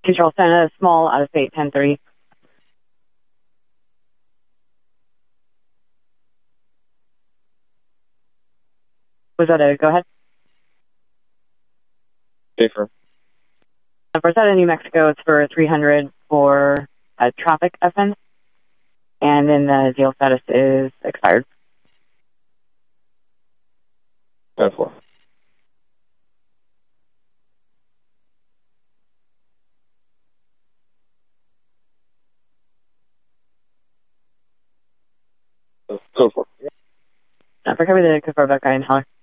Control Center, small, out of state, 10-3. Was that a go ahead? Safer. For Sada, New Mexico, it's for 300 for a traffic offense. And then the deal status is expired. 10-4. Go for it. For cover the Kafar Buckeye and Holler.